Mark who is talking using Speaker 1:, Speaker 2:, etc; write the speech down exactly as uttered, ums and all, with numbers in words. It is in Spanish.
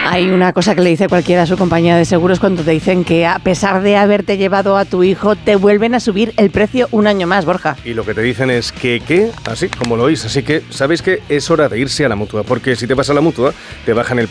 Speaker 1: Hay una cosa que le dice cualquiera a su compañía de seguros cuando te dicen que a pesar de haberte llevado a tu hijo, te vuelven a subir el precio un año más, Borja.
Speaker 2: Y lo que te dicen es que, ¿qué? Así como lo oís. Así que sabéis que es hora de irse a la Mutua, porque si te vas a la Mutua, te bajan el